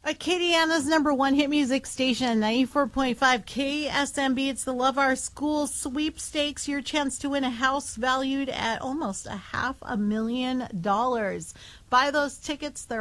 Acadiana's number one hit music station, 94.5 KSMB. It's the Love Our School sweepstakes, your chance to win a house valued at almost $500,000. Buy those tickets. They're